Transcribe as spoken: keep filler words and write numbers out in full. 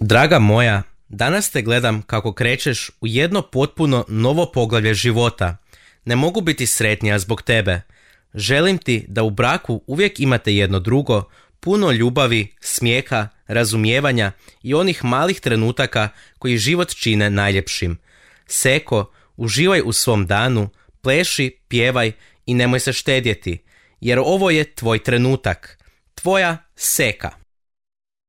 Draga moja, danas te gledam kako krećeš u jedno potpuno novo poglavlje života. Ne mogu biti sretnija zbog tebe. Želim ti da u braku uvijek imate jedno drugo, puno ljubavi, smijeha, razumijevanja i onih malih trenutaka koji život čine najljepšim. Seko, uživaj u svom danu, pleši, pjevaj i nemoj se štedjeti, jer ovo je tvoj trenutak. Tvoja Seka.